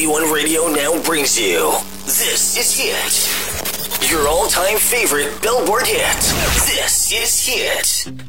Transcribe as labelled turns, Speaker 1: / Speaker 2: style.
Speaker 1: W1 Radio now brings you This Is Hit. Your all-time favorite Billboard hit. This is Hit.